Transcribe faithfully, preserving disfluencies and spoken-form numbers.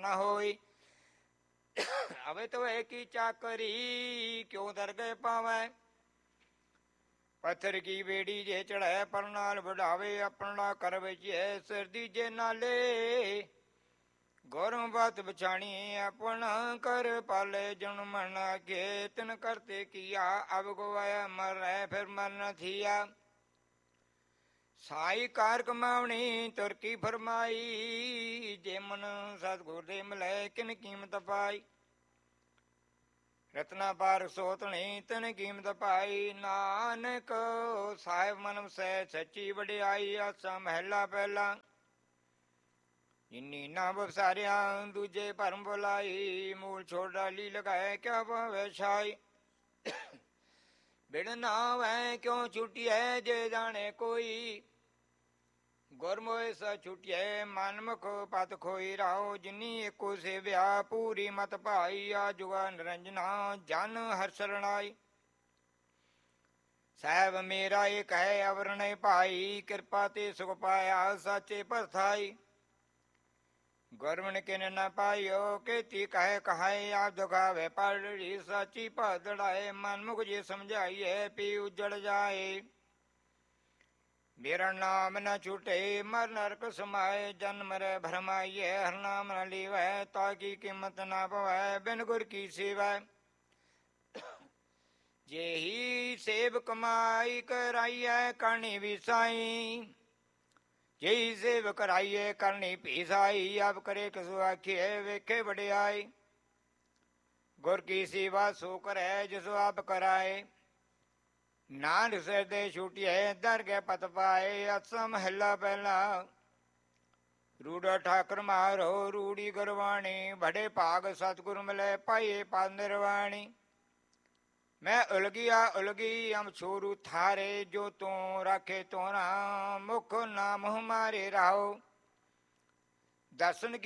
न होई। अवे तो है की चाकरी क्यों दर गए पावे। पत्थर की बेड़ी जे चढ़े पर नाल बढ़ावे, अपना कर बचिए सिर दीजे नाले। गौरव बात बछाणी अपन कर पाले, जन मन आगे तिन करते किया। अब गवाया मर रहे फिर मर न थिया। साई कार कमावनी तुरकी फरमाई, जे मन सतगुर दे मिले किन कीमत पाई। रत्ना पार सोतनी तिन कीमत पाई, नानक साहिब मन से सच्ची वडियाई। आसा महला पहला जिन्नी ना बसारिया दूजे भरम बुलाई, मूल छोड़ डाली लगाए क्या पावे छाई। बिन नाव है क्यों छुटी है जे जाने कोई, गुरमोह सा छुटिए मनमुख पत खोई राहो। जिनी एको सेव्या पूरी मत भाई, आजुगा निरंजना जन हर शरणाई। साहब मेरा एक है अवर नहीं पाई, कृपा ते सुख पाया साचे परथाई। गुरमन किन न पायो केती कहे कहाए, आप दुखावे पड़ी साची पदड़ाए। मनमुख जी समझाइए पी उजड़ जाए, मेरा नाम न छूटे मर नरक समाए। जन्म रे भरमाइए हर नाम न लीवै, ताकि कीमत न पवै बिन गुर की सेवै। जे ही सेव कमाई कराइए करनी विसाई, जय सेव कराइए करनी पीसाई। अब करे कसु आखिए वेखे बड़ियाई, गुर की सेवा सो करे जिसो आप कराए। नान सिर दे छूटिए दर के पत पाए, असा महला पहला रूड़ा ठाकर मारो रूड़ी गुरवाणी। बड़े भाग सतगुरु मिले पाइए पाद निर्वाणी। मैं उलगिया उलगी हम छोरू थारे, जो तू राखे तोरा मुख नाम हमारे राहो। दर्शन